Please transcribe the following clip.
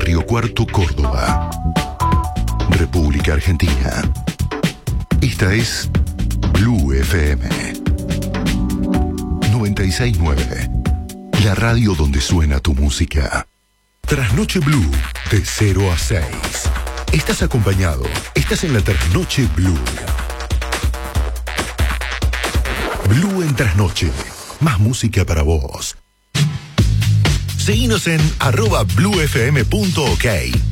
Barrio Cuarto, Córdoba, República Argentina. Esta es Blue FM 96.9, la radio donde suena tu música. Trasnoche Blue, de 0 a 6. Estás acompañado, estás en la Trasnoche Blue. Blue en Trasnoche, más música para vos. Seguinos en @bluefm.ok